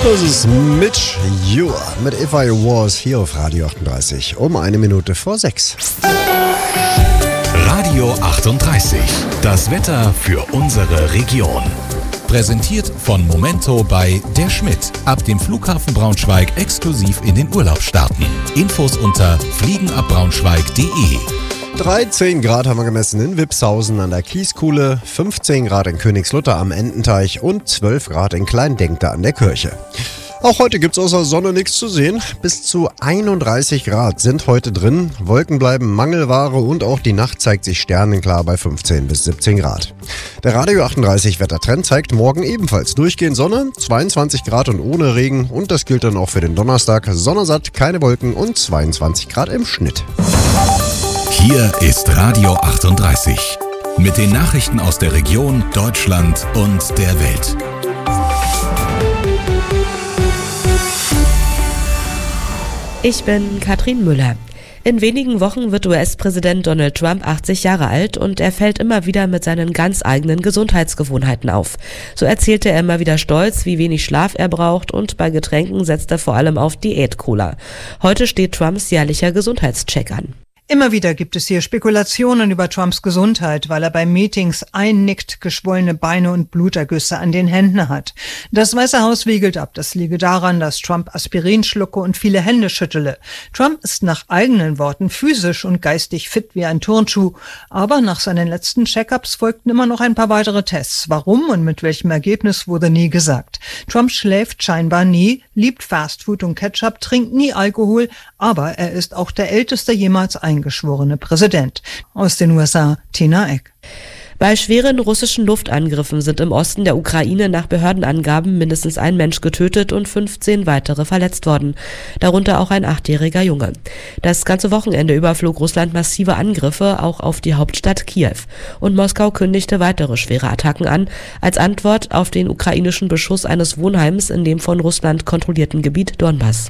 Das ist Mitch Ure mit If I Was hier auf Radio 38 um 1:06. Radio 38, das Wetter für unsere Region. Präsentiert von Momento bei Der Schmidt. Ab dem Flughafen Braunschweig exklusiv in den Urlaub starten. Infos unter fliegenabbraunschweig.de. 13 Grad haben wir gemessen in Wipshausen an der Kieskuhle, 15 Grad in Königslutter am Ententeich und 12 Grad in Kleindenkter an der Kirche. Auch heute gibt's außer Sonne nichts zu sehen. Bis zu 31 Grad sind heute drin. Wolken bleiben Mangelware und auch die Nacht zeigt sich sternenklar bei 15 bis 17 Grad. Der Radio 38 Wettertrend zeigt morgen ebenfalls durchgehend Sonne, 22 Grad und ohne Regen. Und das gilt dann auch für den Donnerstag. Sonnesatt, keine Wolken und 22 Grad im Schnitt. Hier ist Radio 38 mit den Nachrichten aus der Region, Deutschland und der Welt. Ich bin Katrin Müller. In wenigen Wochen wird US-Präsident Donald Trump 80 Jahre alt und er fällt immer wieder mit seinen ganz eigenen Gesundheitsgewohnheiten auf. So erzählte er immer wieder stolz, wie wenig Schlaf er braucht und bei Getränken setzt er vor allem auf Diät-Cola. Heute steht Trumps jährlicher Gesundheitscheck an. Immer wieder gibt es hier Spekulationen über Trumps Gesundheit, weil er bei Meetings einnickt, geschwollene Beine und Blutergüsse an den Händen hat. Das Weiße Haus wiegelt ab, das liege daran, dass Trump Aspirin schlucke und viele Hände schüttele. Trump ist nach eigenen Worten physisch und geistig fit wie ein Turnschuh, aber nach seinen letzten Check-ups folgten immer noch ein paar weitere Tests. Warum und mit welchem Ergebnis wurde nie gesagt. Trump schläft scheinbar nie, liebt Fastfood und Ketchup, trinkt nie Alkohol, aber er ist auch der älteste jemals eingeschworene Präsident. Aus den USA, Tina Eck. Bei schweren russischen Luftangriffen sind im Osten der Ukraine nach Behördenangaben mindestens ein Mensch getötet und 15 weitere verletzt worden, darunter auch ein 8-jähriger Junge. Das ganze Wochenende über flog Russland massive Angriffe auch auf die Hauptstadt Kiew und Moskau kündigte weitere schwere Attacken an, als Antwort auf den ukrainischen Beschuss eines Wohnheims in dem von Russland kontrollierten Gebiet Donbass.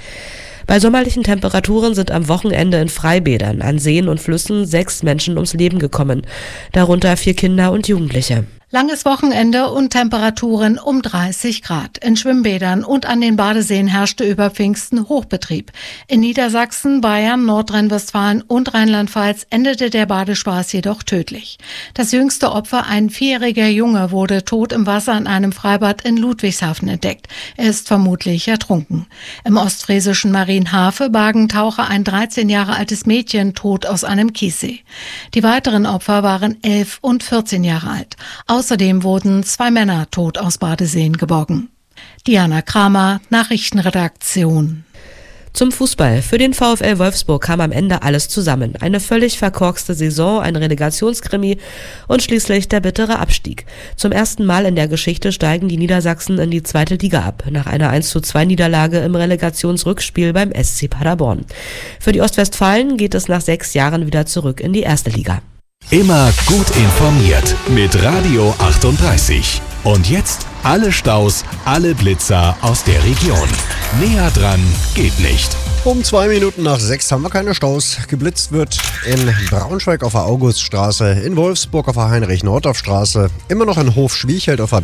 Bei sommerlichen Temperaturen sind am Wochenende in Freibädern, an Seen und Flüssen 6 Menschen ums Leben gekommen, darunter 4 Kinder und Jugendliche. Langes Wochenende und Temperaturen um 30 Grad. In Schwimmbädern und an den Badeseen herrschte über Pfingsten Hochbetrieb. In Niedersachsen, Bayern, Nordrhein-Westfalen und Rheinland-Pfalz endete der Badespaß jedoch tödlich. Das jüngste Opfer, ein 4-jähriger Junge, wurde tot im Wasser in einem Freibad in Ludwigshafen entdeckt. Er ist vermutlich ertrunken. Im ostfriesischen Marienhafe bargen Taucher ein 13 Jahre altes Mädchen tot aus einem Kiessee. Die weiteren Opfer waren 11 und 14 Jahre alt. Außerdem wurden 2 Männer tot aus Badeseen geborgen. Diana Kramer, Nachrichtenredaktion. Zum Fußball. Für den VfL Wolfsburg kam am Ende alles zusammen. Eine völlig verkorkste Saison, ein Relegationskrimi und schließlich der bittere Abstieg. Zum ersten Mal in der Geschichte steigen die Niedersachsen in die 2. Liga ab, nach einer 1:2 Niederlage im Relegationsrückspiel beim SC Paderborn. Für die Ostwestfalen geht es nach 6 Jahren wieder zurück in die 1. Liga. Immer gut informiert mit Radio 38. Und jetzt alle Staus, alle Blitzer aus der Region. Näher dran geht nicht. Um 6:02 haben wir keine Staus. Geblitzt wird in Braunschweig auf der Auguststraße, in Wolfsburg auf der Heinrich-Nordorf-Straße, immer noch in Hof-Schwiecheld auf der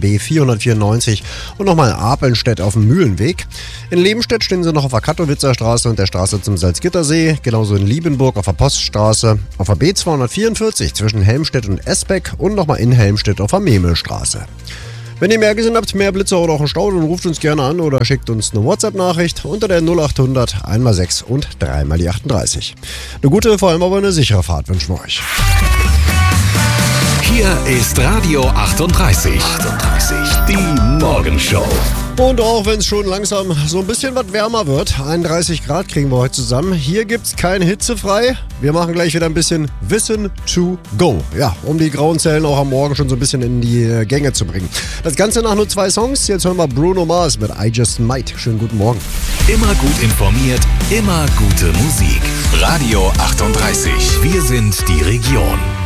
B494 und nochmal in Apelnstedt auf dem Mühlenweg. In Lebenstedt stehen sie noch auf der Kattowitzer Straße und der Straße zum Salzgittersee, genauso in Liebenburg auf der Poststraße, auf der B244 zwischen Helmstedt und Esbeck und nochmal in Helmstedt auf der Memelstraße. Wenn ihr mehr gesehen habt, mehr Blitzer oder auch einen Stau, dann ruft uns gerne an oder schickt uns eine WhatsApp-Nachricht unter der 0800 1x6 und 3x38. Eine gute, vor allem aber eine sichere Fahrt wünschen wir euch. Hier ist Radio 38. Die Morgenshow. Und auch wenn es schon langsam so ein bisschen was wärmer wird, 31 Grad kriegen wir heute zusammen. Hier gibt's kein Hitzefrei. Wir machen gleich wieder ein bisschen Wissen to go. Ja, um die grauen Zellen auch am Morgen schon so ein bisschen in die Gänge zu bringen. Das Ganze nach nur 2 Songs. Jetzt hören wir Bruno Mars mit I Just Might. Schönen guten Morgen. Immer gut informiert, immer gute Musik. Radio 38. Wir sind die Region.